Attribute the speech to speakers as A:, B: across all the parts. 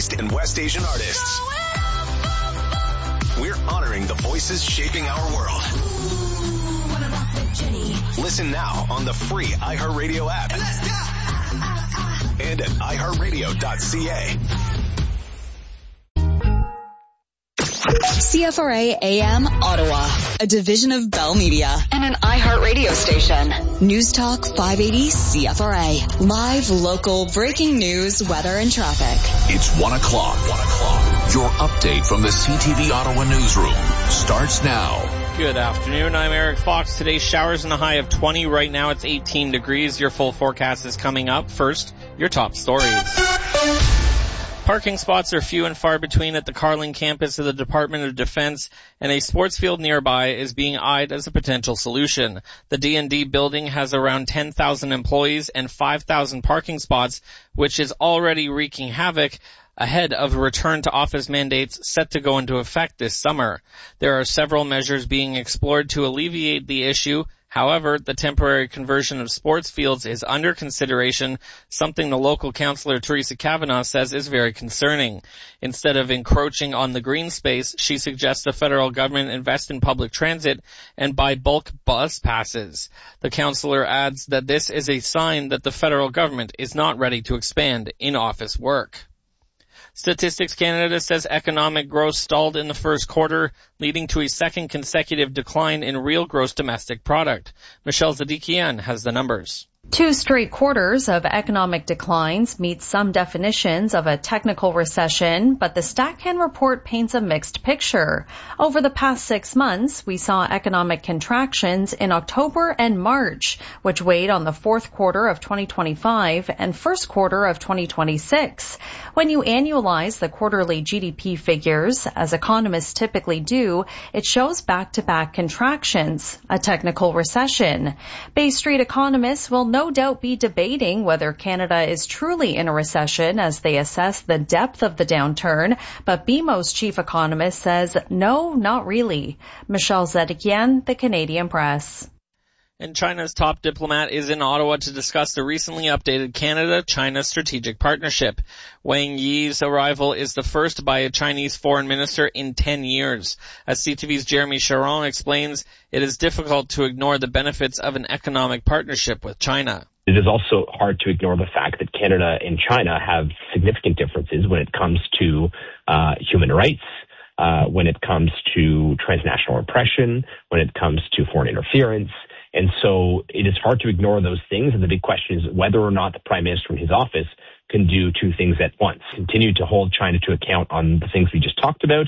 A: and West Asian artists. We're honoring the voices shaping our world. Listen now on the free iHeartRadio app and at iHeartRadio.ca.
B: CFRA AM Ottawa, a division of Bell Media and an iHeartRadio station. News Talk 580 CFRA. Live, local, breaking news, weather, and traffic.
C: It's 1 o'clock. Your update from the CTV Ottawa newsroom starts now.
D: Good afternoon. I'm Eric Fox. Today's showers in the high of 20. Right now it's 18 degrees. Your full forecast is coming up. First, your top stories. Parking spots are few and far between at the Carling campus of the Department of Defense, and a sports field nearby is being eyed as a potential solution. The D&D building has around 10,000 employees and 5,000 parking spots, which is already wreaking havoc ahead of return to office mandates set to go into effect this summer. There are several measures being explored to alleviate the issue. However, the temporary conversion of sports fields is under consideration, something the local councillor Teresa Kavanaugh says is very concerning. Instead of encroaching on the green space, she suggests the federal government invest in public transit and buy bulk bus passes. The councillor adds that this is a sign that the federal government is not ready to expand in-office work. Statistics Canada says economic growth stalled in the first quarter, leading to a second consecutive decline in real gross domestic product. Michelle Zadikian has the numbers.
E: 2 straight quarters of economic declines meet some definitions of a technical recession, but the StatCan report paints a mixed picture. Over the past 6 months, we saw economic contractions in October and March, which weighed on the fourth quarter of 2025 and first quarter of 2026. When you annualize the quarterly GDP figures, as economists typically do, it shows back-to-back contractions, a technical recession. Bay Street economists will no doubt be debating whether Canada is truly in a recession as they assess the depth of the downturn, but BMO's chief economist says no, not really. Michelle Zedikian, The Canadian Press.
D: And China's top diplomat is in Ottawa to discuss the recently updated Canada-China strategic partnership. Wang Yi's arrival is the first by a Chinese foreign minister in 10 years. As CTV's Jeremy Charon explains, it is difficult to ignore the benefits of an economic partnership with China.
F: It is also hard to ignore the fact that Canada and China have significant differences when it comes to human rights, when it comes to transnational oppression, when it comes to foreign interference. And so it is hard to ignore those things. And the big question is whether or not the Prime Minister in his office can do two things at once. Continue to hold China to account on the things we just talked about,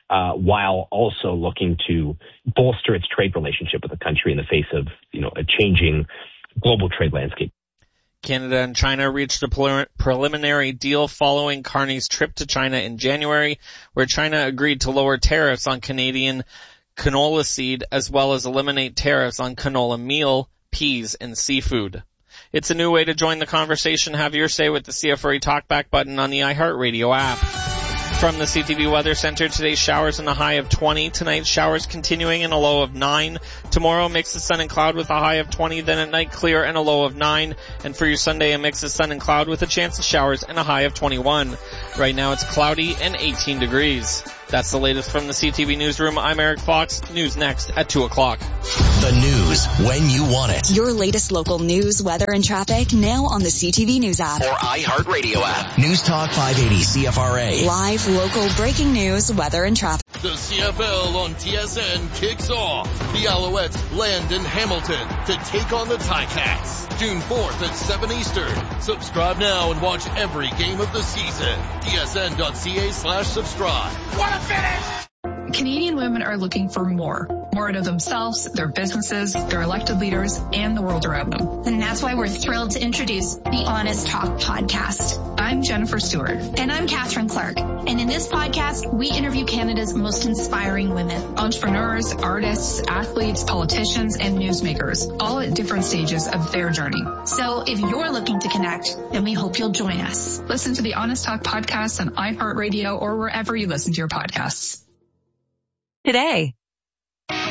F: while also looking to bolster its trade relationship with the country in the face of, a changing global trade landscape.
D: Canada and China reached a preliminary deal following Carney's trip to China in January, where China agreed to lower tariffs on Canadian canola seed, as well as eliminate tariffs on canola meal, peas, and seafood. It's a new way to join the conversation. Have your say with the CFRA Talkback button on the iHeartRadio app. From the CTV Weather Center, today's showers in the high of 20. Tonight, showers continuing in a low of 9. Tomorrow, mix of sun and cloud with a high of 20. Then at night, clear and a low of 9. And for your Sunday, a mix of sun and cloud with a chance of showers and a high of 21. Right now, it's cloudy and 18 degrees. That's the latest from the CTV Newsroom. I'm Eric Fox. News next at 2 o'clock.
C: The news when you want it.
B: Your latest local news, weather, and traffic now on the CTV News app.
C: Or iHeartRadio app. News Talk 580 CFRA.
B: Live, local, breaking news, weather, and traffic.
G: The CFL on TSN kicks off. The Alouettes land in Hamilton to take on the Ticats. June 4th at 7 Eastern. Subscribe now and watch every game of the season. tsn.ca/subscribe. What a finish!
H: Canadian women are looking for more out of themselves, their businesses, their elected leaders, and the world around them.
I: And that's why we're thrilled to introduce the Honest Talk podcast.
H: I'm Jennifer Stewart.
I: And I'm Catherine Clark. And in this podcast, we interview Canada's most inspiring women.
H: Entrepreneurs, artists, athletes, politicians, and newsmakers, all at different stages of their journey.
I: So if you're looking to connect, then we hope you'll join us.
H: Listen to the Honest Talk podcast on iHeartRadio or wherever you listen to your podcasts.
J: Today